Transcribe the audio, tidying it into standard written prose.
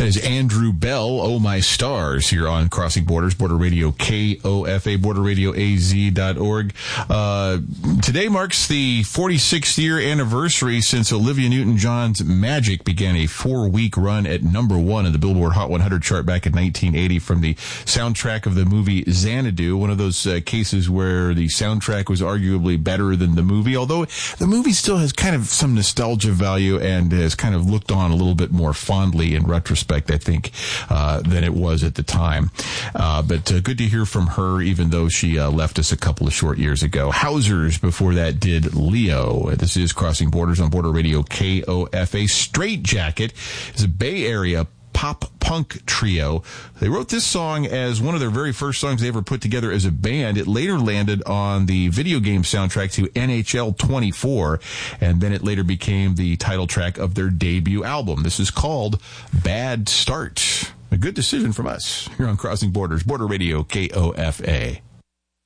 That is Andrew Bell, Oh My Stars, here on Crossing Borders, Border Radio KOFA, borderradioaz.org. Today marks the 46th year anniversary since Olivia Newton-John's Magic began a 4-week run at number 1 in the Billboard Hot 100 chart back in 1980 from the soundtrack of the movie Xanadu, one of those cases where the soundtrack was arguably better than the movie, although the movie still has kind of some nostalgia value and has kind of looked on a little bit more fondly in retrospect, I think, than it was at the time. But good to hear from her, even though she left us a couple of short years ago. Housers before that did Leo. This is Crossing Borders on Border Radio KOFA. Straight Jacket is a Bay Area pop punk trio. They wrote this song as one of their very first songs they ever put together as a band. It later landed on the video game soundtrack to NHL 24, and then it later became the title track of their debut album. This is called Bad Start. A good decision from us here on Crossing Borders, Border Radio KOFA.